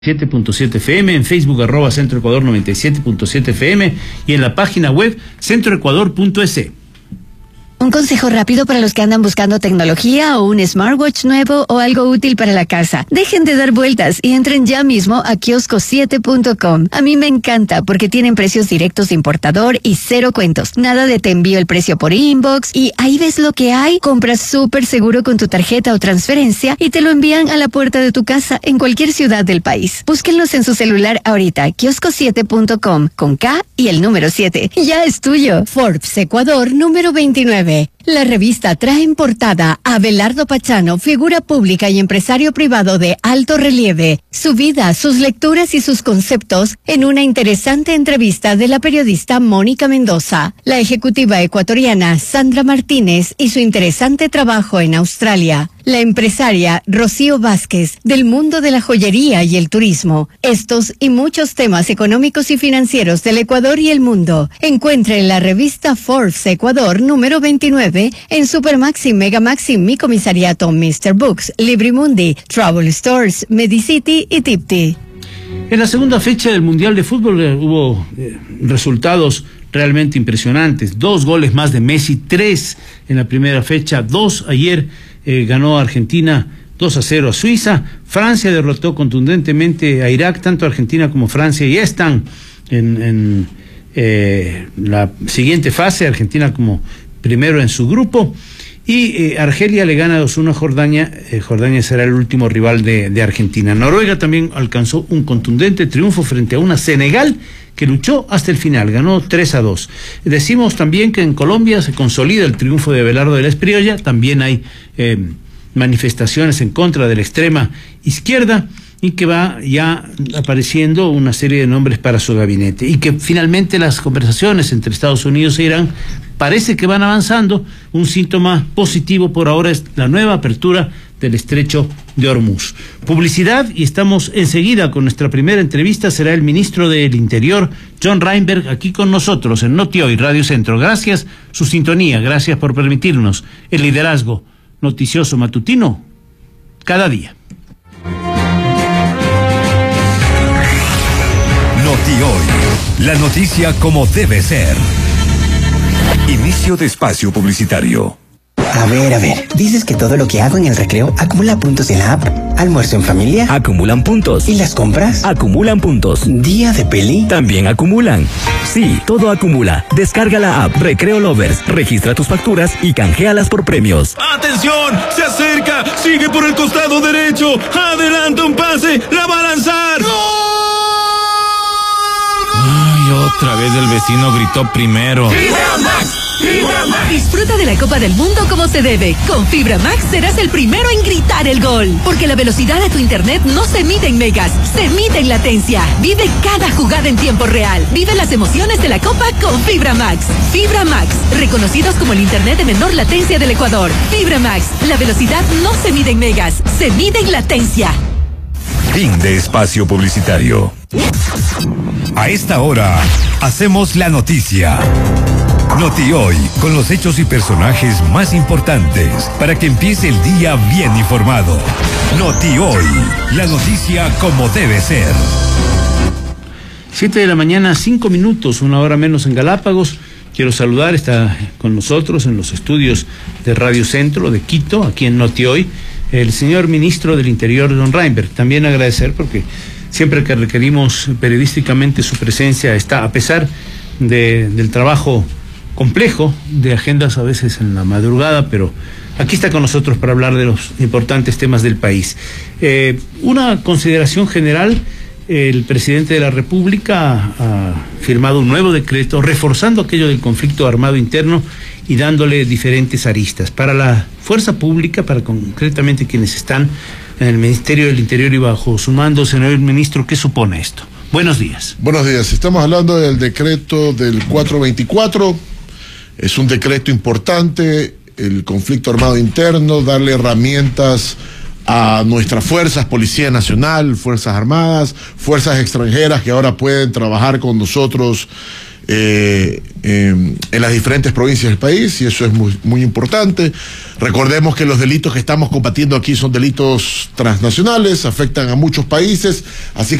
97.7 FM, en Facebook @Centro Ecuador 97.7 FM y en la página web centroecuador.es. Un consejo rápido para los que andan buscando tecnología o un smartwatch nuevo o algo útil para la casa. Dejen de dar vueltas y entren ya mismo a kiosco7.com. A mí me encanta porque tienen precios directos de importador y cero cuentos. Nada de te envío el precio por inbox y ahí ves lo que hay. Compras súper seguro con tu tarjeta o transferencia y te lo envían a la puerta de tu casa en cualquier ciudad del país. Búsquenlos en su celular ahorita, kiosco7.com con K y el número 7. Ya es tuyo. Forbes Ecuador número 29. La revista trae en portada a Abelardo Pachano, figura pública y empresario privado de alto relieve, su vida, sus lecturas y sus conceptos en una interesante entrevista de la periodista Mónica Mendoza, la ejecutiva ecuatoriana Sandra Martínez y su interesante trabajo en Australia, la empresaria Rocío Vázquez del mundo de la joyería y el turismo. Estos y muchos temas económicos y financieros del Ecuador y el mundo. Encuentre en la revista Forbes Ecuador número 29 en Supermaxi, Megamaxi, Mi Comisariato, Mr. Books, Librimundi, Travel Stores, Medicity y Tipti. En la segunda fecha del Mundial de Fútbol hubo resultados realmente impresionantes. 2 goles más de Messi, 3 en la primera fecha, 2 ayer. Ganó Argentina 2-0 a Suiza. Francia derrotó contundentemente a Irak. Tanto Argentina como Francia ya están en la siguiente fase. Argentina como primero en su grupo. Y Argelia le gana 2-1 a Jordania. Jordania será el último rival de Argentina. Noruega también alcanzó un contundente triunfo frente a una Senegal que luchó hasta el final, ganó 3-2. Decimos también que en Colombia se consolida el triunfo de Abelardo de la Espriella. También hay manifestaciones en contra de la extrema izquierda y que va ya apareciendo una serie de nombres para su gabinete. Y que finalmente las conversaciones entre Estados Unidos e Irán parece que van avanzando. Un síntoma positivo por ahora es la nueva apertura del estrecho de Hormuz. Publicidad y estamos enseguida con nuestra primera entrevista. Será el ministro del Interior, John Reinberg, aquí con nosotros en Noti Hoy Radio Centro. Gracias su sintonía, gracias por permitirnos el liderazgo noticioso matutino cada día. Noti Hoy, la noticia como debe ser. Inicio de espacio publicitario. A ver, dices que todo lo que hago en el recreo acumula puntos en la app. ¿Almuerzo en familia? Acumulan puntos. ¿Y las compras? Acumulan puntos. ¿Día de peli? También acumulan. Sí, todo acumula. Descarga la app Recreo Lovers, registra tus facturas y canjealas por premios. ¡Atención! ¡Se acerca! ¡Sigue por el costado derecho! ¡Adelanta un pase! ¡La va a lanzar! ¡Gol! ¡Ay, otra vez el vecino gritó primero! ¡Fibra Max! Disfruta de la Copa del Mundo como se debe. Con Fibra Max serás el primero en gritar el gol. Porque la velocidad de tu internet no se mide en megas, se mide en latencia. Vive cada jugada en tiempo real. Vive las emociones de la Copa con Fibra Max. Fibra Max, reconocidos como el internet de menor latencia del Ecuador. Fibra Max, la velocidad no se mide en megas, se mide en latencia. Fin de espacio publicitario. A esta hora, hacemos la noticia. Noti Hoy, con los hechos y personajes más importantes, para que empiece el día bien informado. Noti Hoy, la noticia como debe ser. 7 de la mañana, 5 minutos, 1 hora menos en Galápagos. Quiero saludar, está con nosotros en los estudios de Radio Centro de Quito, aquí en Noti Hoy, el señor ministro del Interior, don Reinberg. También agradecer porque siempre que requerimos periodísticamente su presencia está, a pesar del trabajo complejo de agendas a veces en la madrugada, pero aquí está con nosotros para hablar de los importantes temas del país. Una consideración general: el presidente de la República ha firmado un nuevo decreto reforzando aquello del conflicto armado interno y dándole diferentes aristas. Para la fuerza pública, para concretamente quienes están en el Ministerio del Interior y bajo su mando, señor ministro, ¿qué supone esto? Buenos días. Buenos días. Estamos hablando del decreto del 424. Es un decreto importante, el conflicto armado interno, darle herramientas a nuestras fuerzas, Policía Nacional, Fuerzas Armadas, fuerzas extranjeras que ahora pueden trabajar con nosotros en las diferentes provincias del país, y eso es muy, muy importante. Recordemos que los delitos que estamos combatiendo aquí son delitos transnacionales, afectan a muchos países, así